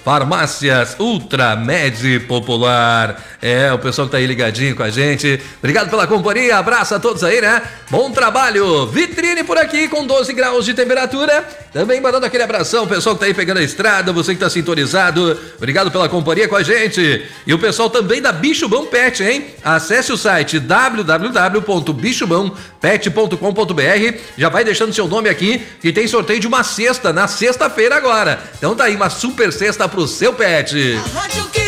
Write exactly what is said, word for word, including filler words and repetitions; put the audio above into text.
Farmácias Ultramed Popular. É, o pessoal que tá aí ligadinho com a gente. Obrigado pela companhia, abraço a todos aí, né? Bom trabalho. Vitrine por aqui com doze graus de temperatura. Também mandando aquele abração, o pessoal que tá aí pegando a estrada, você que tá sintonizado. Obrigado pela companhia com a gente. E o pessoal também da Bicho Bom Pet, hein? Acesse o site w w w ponto bicho bom pet ponto com ponto b r. Já vai deixando seu nome aqui, que tem sorteio de uma cesta na sexta-feira agora. Então tá aí uma super cesta pro seu pet.